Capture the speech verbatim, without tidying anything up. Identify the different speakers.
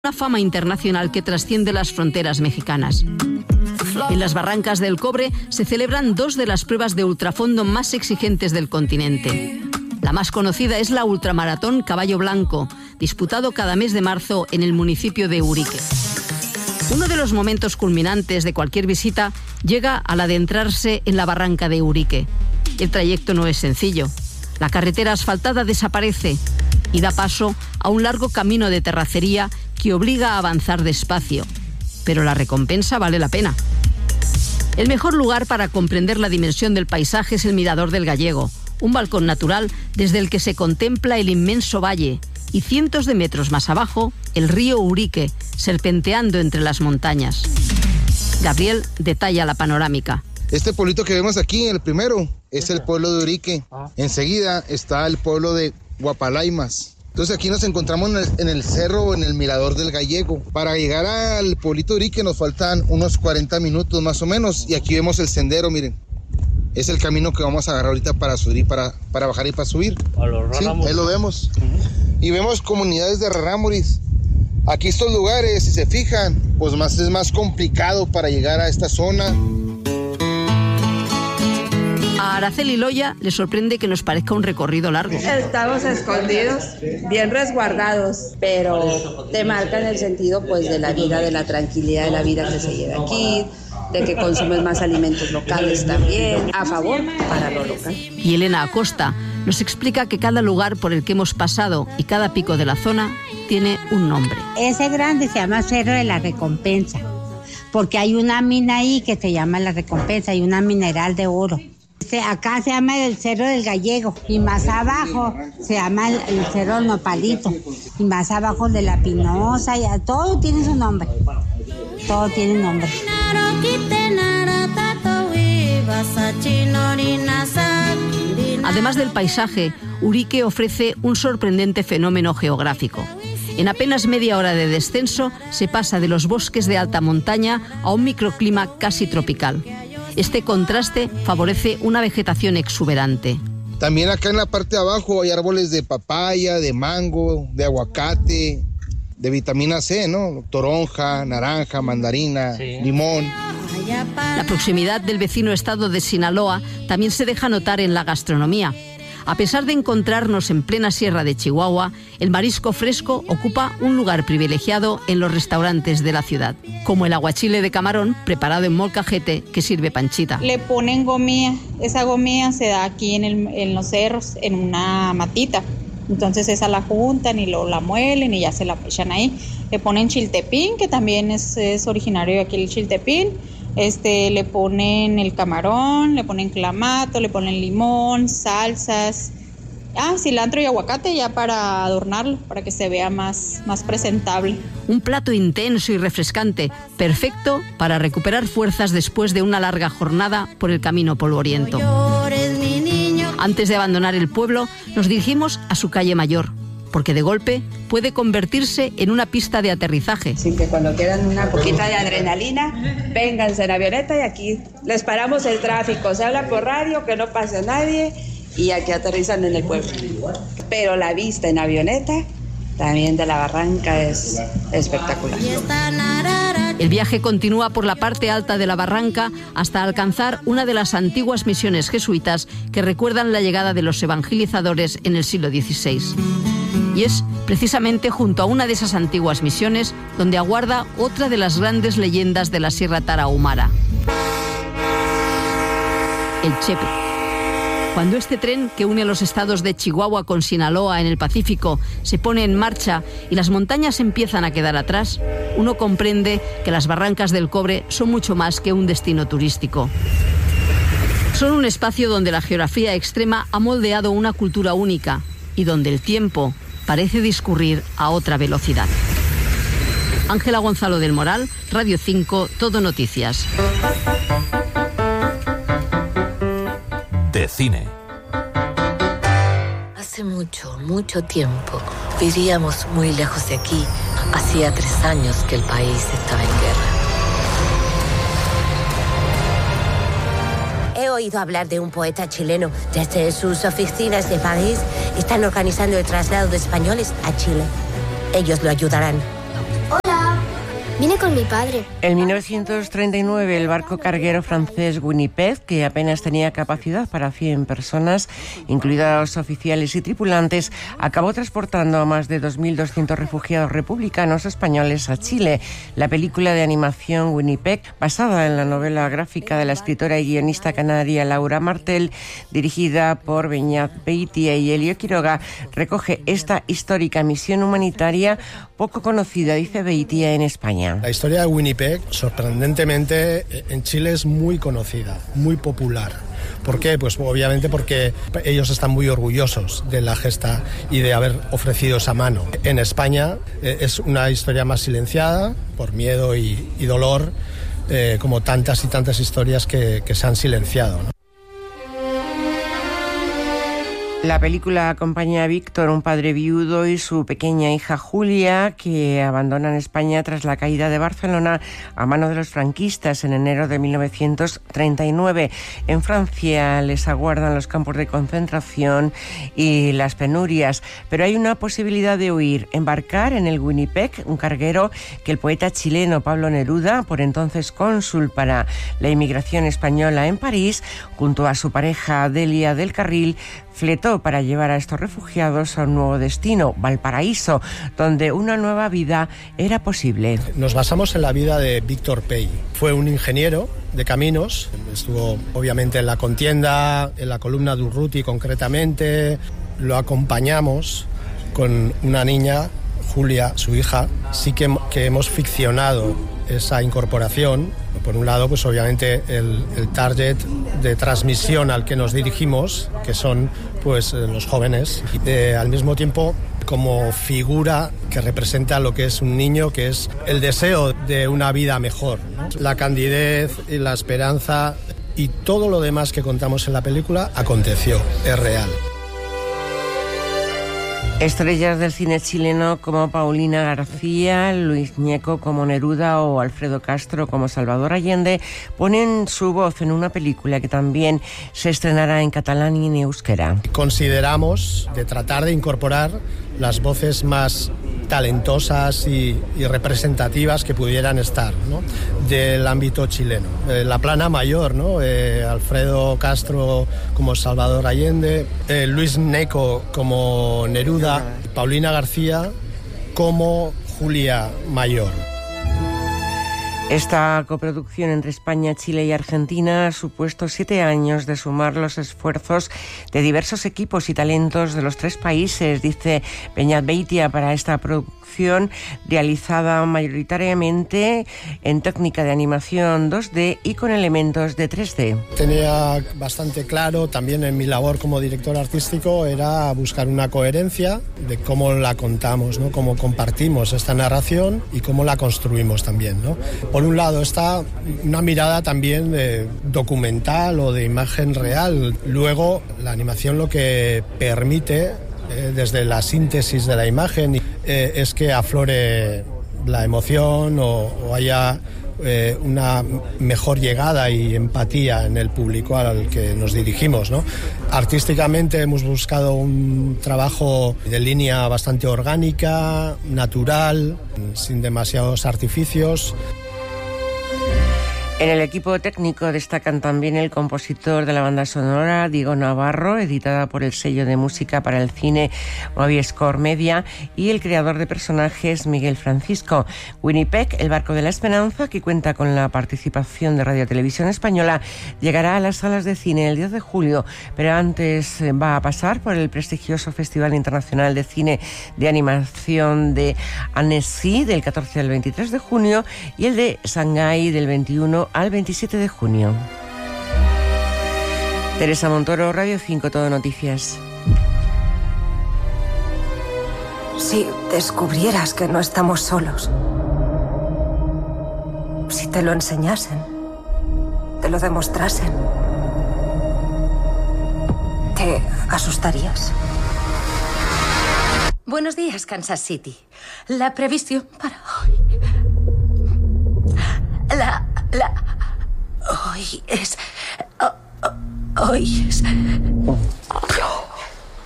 Speaker 1: Una fama internacional que trasciende las fronteras mexicanas. En las Barrancas del Cobre se celebran dos de las pruebas de ultrafondo más exigentes del continente. La más conocida es la Ultramaratón Caballo Blanco, disputado cada mes de marzo en el municipio de Urique. Uno de los momentos culminantes de cualquier visita llega al adentrarse en la barranca de Urique. El trayecto no es sencillo. La carretera asfaltada desaparece y da paso a un largo camino de terracería que obliga a avanzar despacio. Pero la recompensa vale la pena. El mejor lugar para comprender la dimensión del paisaje es el Mirador del Gallego, un balcón natural desde el que se contempla el inmenso valle y cientos de metros más abajo, el río Urique, serpenteando entre las montañas. Gabriel detalla la panorámica.
Speaker 2: Este pueblito que vemos aquí, el primero, es el pueblo de Urique. Enseguida está el pueblo de Guapalaimas. Entonces aquí nos encontramos en el, en el cerro, en el Mirador del Gallego. Para llegar al pueblito de Urique nos faltan unos cuarenta minutos más o menos. Y aquí vemos el sendero, miren. Es el camino que vamos a agarrar ahorita para subir, para, para bajar y para subir.
Speaker 3: A los
Speaker 2: sí, ahí lo vemos. Uh-huh. Y vemos comunidades de rarámuris. Aquí estos lugares, si se fijan, pues más es más complicado para llegar a esta zona.
Speaker 1: A Araceli Loya le sorprende que nos parezca un recorrido largo.
Speaker 4: Estamos escondidos, bien resguardados, pero te marcan el sentido pues de la vida, de la tranquilidad de la vida que se lleva aquí, de que consumes más alimentos locales también, a favor para lo local.
Speaker 1: Y Elena Acosta nos explica que cada lugar por el que hemos pasado y cada pico de la zona tiene un nombre.
Speaker 5: Ese grande se llama Cerro de la Recompensa, porque hay una mina ahí que se llama La Recompensa y una mineral de oro. Acá se llama el Cerro del Gallego y más abajo se llama el, el Cerro del Nopalito y más abajo de La Pinosa, y todo tiene su nombre, todo tiene nombre.
Speaker 1: Además del paisaje, Urique ofrece un sorprendente fenómeno geográfico. En apenas media hora de descenso se pasa de los bosques de alta montaña a un microclima casi tropical. Este contraste favorece una vegetación exuberante.
Speaker 2: También acá en la parte de abajo hay árboles de papaya, de mango, de aguacate, de vitamina C, ¿no? Toronja, naranja, mandarina, sí. Limón.
Speaker 1: La proximidad del vecino estado de Sinaloa también se deja notar en la gastronomía. A pesar de encontrarnos en plena sierra de Chihuahua, el marisco fresco ocupa un lugar privilegiado en los restaurantes de la ciudad, como el aguachile de camarón preparado en molcajete que sirve Panchita.
Speaker 6: Le ponen gomía, esa gomía se da aquí en, el, en los cerros, en una matita. Entonces esa la juntan y lo, la muelen y ya se la echan ahí. Le ponen chiltepín, que también es, es originario de aquí el chiltepín. Este, le ponen el camarón, le ponen clamato, le ponen limón, salsas, ah, cilantro y aguacate ya para adornarlo, para que se vea más, más presentable.
Speaker 1: Un plato intenso y refrescante, perfecto para recuperar fuerzas después de una larga jornada por el camino polvoriento. Antes de abandonar el pueblo, nos dirigimos a su calle mayor, porque de golpe puede convertirse en una pista de aterrizaje.
Speaker 4: Así que cuando quieran una poquita de adrenalina, vénganse en avioneta y aquí les paramos el tráfico. Se habla por radio, que no pase nadie y aquí aterrizan en el pueblo. Pero la vista en avioneta también de la barranca es espectacular.
Speaker 1: El viaje continúa por la parte alta de la barranca hasta alcanzar una de las antiguas misiones jesuitas que recuerdan la llegada de los evangelizadores en el siglo dieciséis. Y es precisamente junto a una de esas antiguas misiones donde aguarda otra de las grandes leyendas de la Sierra Tarahumara: el Chepe. Cuando este tren que une los estados de Chihuahua con Sinaloa en el Pacífico se pone en marcha y las montañas empiezan a quedar atrás, uno comprende que las Barrancas del Cobre son mucho más que un destino turístico. Son un espacio donde la geografía extrema ha moldeado una cultura única y donde el tiempo parece discurrir a otra velocidad. Ángela Gonzalo del Moral, Radio cinco, Todo Noticias.
Speaker 7: De cine.
Speaker 8: Hace mucho, mucho tiempo vivíamos muy lejos de aquí. Hacía tres años que el país estaba en guerra. He oído hablar de un poeta chileno. Desde sus oficinas de París están organizando el traslado de españoles a Chile. Ellos lo ayudarán.
Speaker 3: Vine con mi padre.
Speaker 9: En mil novecientos treinta y nueve, el barco carguero francés Winnipeg, que apenas tenía capacidad para cien personas, incluidos oficiales y tripulantes, acabó transportando a más de dos mil doscientos refugiados republicanos españoles a Chile. La película de animación Winnipeg, basada en la novela gráfica de la escritora y guionista canaria Laura Martel, dirigida por Beñat Beitia y Elio Quiroga, recoge esta histórica misión humanitaria poco conocida, dice Beitia, en España.
Speaker 10: La historia de Winnipeg, sorprendentemente, en Chile es muy conocida, muy popular. ¿Por qué? Pues obviamente porque ellos están muy orgullosos de la gesta y de haber ofrecido esa mano. En España eh, es una historia más silenciada, por miedo y, y dolor, eh, como tantas y tantas historias que, que se han silenciado, ¿no?
Speaker 9: La película acompaña a Víctor, un padre viudo, y su pequeña hija Julia, que abandonan España tras la caída de Barcelona a mano de los franquistas en enero de mil novecientos treinta y nueve. En Francia les aguardan los campos de concentración y las penurias, pero hay una posibilidad de huir, embarcar en el Winnipeg, un carguero que el poeta chileno Pablo Neruda, por entonces cónsul para la inmigración española en París, junto a su pareja Delia del Carril, fletó para llevar a estos refugiados a un nuevo destino, Valparaíso, donde una nueva vida era posible.
Speaker 10: Nos basamos en la vida de Víctor Pey. Fue un ingeniero de caminos, estuvo obviamente en la contienda, en la columna de Urruti concretamente. Lo acompañamos con una niña, Julia, su hija. Sí que, que hemos ficcionado esa incorporación. Por un lado, pues obviamente el, el target de transmisión al que nos dirigimos, que son pues los jóvenes, y de, al mismo tiempo como figura que representa lo que es un niño, que es el deseo de una vida mejor, ¿no? La candidez y la esperanza y todo lo demás que contamos en la película aconteció, es real.
Speaker 9: Estrellas del cine chileno como Paulina García, Luis Ñeco como Neruda o Alfredo Castro como Salvador Allende ponen su voz en una película que también se estrenará en catalán y en euskera.
Speaker 10: Consideramos de tratar de incorporar las voces más talentosas y, y representativas que pudieran estar, ¿no?, del ámbito chileno. Eh, la plana mayor, ¿no? Eh, Alfredo Castro como Salvador Allende, eh, Luis Ñeco como Neruda, Paulina García como Julia Mayor.
Speaker 9: Esta coproducción entre España, Chile y Argentina ha supuesto siete años de sumar los esfuerzos de diversos equipos y talentos de los tres países, dice Beñat Beitia, para esta producción realizada mayoritariamente en técnica de animación dos D y con elementos de tres D.
Speaker 10: Tenía bastante claro, también en mi labor como director artístico, era buscar una coherencia de cómo la contamos, ¿no?, cómo compartimos esta narración y cómo la construimos también, ¿no? Por un lado está una mirada también de documental o de imagen real. Luego la animación lo que permite, eh, desde la síntesis de la imagen, eh, es que aflore la emoción o, o haya eh, una mejor llegada y empatía en el público al que nos dirigimos, ¿no? Artísticamente hemos buscado un trabajo de línea bastante orgánica, natural, sin demasiados artificios.
Speaker 9: En el equipo técnico destacan también el compositor de la banda sonora, Diego Navarro, editada por el sello de música para el cine Moviscore Media, y el creador de personajes, Miguel Francisco. Winnipeg, el barco de la esperanza, que cuenta con la participación de Radio Televisión Española, llegará a las salas de cine el diez de julio, pero antes va a pasar por el prestigioso Festival Internacional de Cine de Animación de Annecy del catorce al veintitrés de junio y el de Shanghái del veintiuno al veintisiete de junio. Teresa Montoro, Radio cinco, Todo Noticias.
Speaker 11: Si descubrieras que no estamos solos, si te lo enseñasen, te lo demostrasen, ¿te asustarías?
Speaker 12: Buenos días, Kansas City. La previsión para hoy... La... La... Hoy es... Hoy es...